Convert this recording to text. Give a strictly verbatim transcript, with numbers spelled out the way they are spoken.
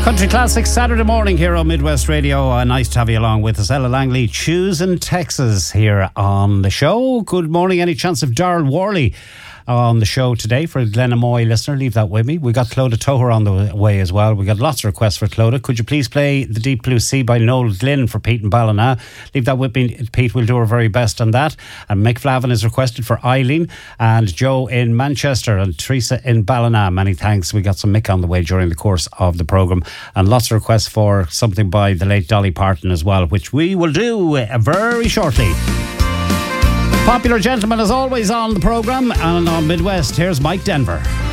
Country Classics Saturday morning here on Midwest Radio. Uh, nice to have you along with us. Ella Langley, choosing Texas here on the show. Good morning. Any chance of Darryl Worley on the show today for a Glenamoy listener? Leave that with me. We got Clodagh Toher on the way as well. We got lots of requests for Clodagh. Could you please play The Deep Blue Sea by Noel Glynn for Pete and Ballina? Leave that with me, Pete. We'll do our very best on that. And Mick Flavin is requested for Eileen, and Joe in Manchester, and Teresa in Ballina. Many thanks. We got some Mick on the way during the course of the programme, and lots of requests for something by the late Dolly Parton as well, which we will do uh, very shortly. Popular Gentleman is always on the programme, and on Midwest, here's Mike Denver.